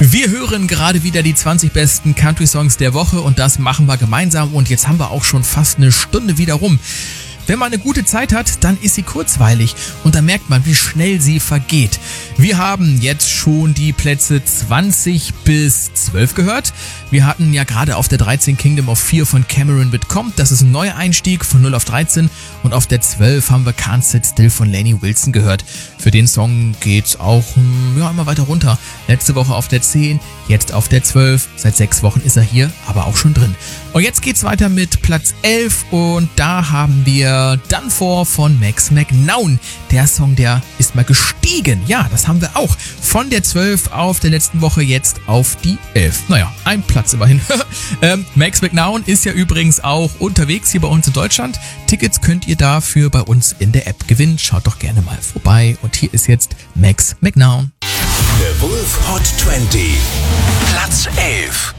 Wir hören gerade wieder die 20 besten Country-Songs der Woche und das machen wir gemeinsam und jetzt haben wir auch schon fast eine Stunde wieder rum. Wenn man eine gute Zeit hat, dann ist sie kurzweilig und dann merkt man, wie schnell sie vergeht. Wir haben jetzt schon die Plätze 20 bis 12 gehört. Wir hatten ja gerade auf der 13 Kingdom of Fear von Cameron Whitcomb. Das ist ein neuer Einstieg von 0 auf 13. Und auf der 12 haben wir Can't Sit Still von Lainey Wilson gehört. Für den Song geht's auch immer weiter runter. Letzte Woche auf der 10, jetzt auf der 12. Seit 6 Wochen ist er hier, aber auch schon drin. Und jetzt geht's weiter mit Platz 11 und da haben wir Done For von Max McNown. Der Song, der ist mal gestiegen. Ja, das haben wir auch. Von der 12 auf der letzten Woche jetzt auf die 11. Naja, ein Platz immerhin. Max McNown ist ja übrigens auch unterwegs hier bei uns in Deutschland. Tickets könnt ihr dafür bei uns in der App gewinnen. Schaut doch gerne mal vorbei. Und hier ist jetzt Max McNown. The Wolf Hot 20. Platz 11.